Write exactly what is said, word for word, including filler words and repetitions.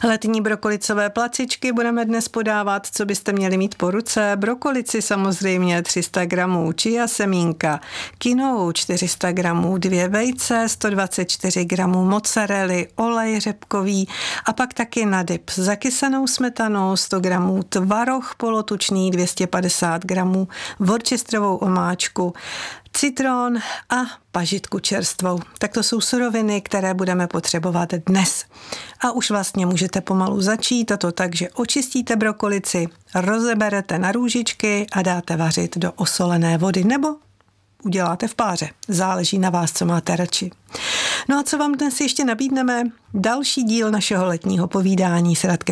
Letní brokolicové placičky budeme dnes podávat, co byste měli mít po ruce. Brokolici samozřejmě tři sta gramů, chia semínka, kinou čtyři sta gramů, dvě vejce, sto dvacet čtyři gramů mozzarelly, olej řepkový a pak taky na dip s zakysanou smetanou, sto gramů tvaroh polotučný, dvě stě padesát gramů, worcesterovou omáčku, citron a pažitku čerstvou. Tak to jsou suroviny, které budeme potřebovat dnes. A už vlastně můžete pomalu začít, a to tak, že očistíte brokolici, rozeberete na růžičky a dáte vařit do osolené vody nebo uděláte v páře. Záleží na vás, co máte radši. No a co vám dnes ještě nabídneme? Další díl našeho letního povídání s Radkem